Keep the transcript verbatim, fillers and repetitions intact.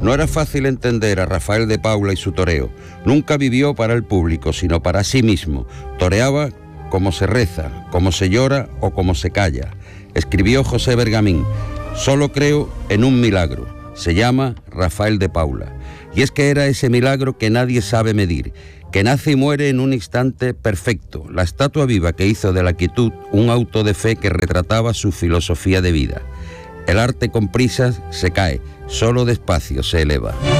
No era fácil entender a Rafael de Paula y su toreo. Nunca vivió para el público, sino para sí mismo. Toreaba como se reza, como se llora o como se calla. Escribió José Bergamín: solo creo en un milagro. Se llama Rafael de Paula. Y es que era ese milagro que nadie sabe medir, que nace y muere en un instante perfecto, la estatua viva que hizo de la quietud un auto de fe que retrataba su filosofía de vida. El arte con prisas se cae, solo despacio se eleva.